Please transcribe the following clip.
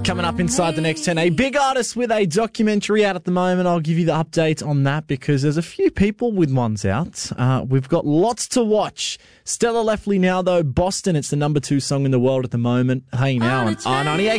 Coming up inside the next 10, a big artist with a documentary out at the moment. I'll give you the update on that because there's a few people with ones out. We've got lots to watch. Stella Lefley now, though. Boston, it's the number 2 song in the world at the moment. Hey now on R98.